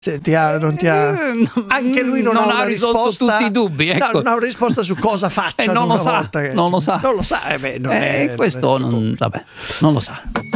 Non ti ha... Anche lui non ha risolto risposta, tutti i dubbi, ecco. non ha una risposta su cosa faccia non lo sa, volta che... non lo sa. Non lo sa, Questo non lo sa.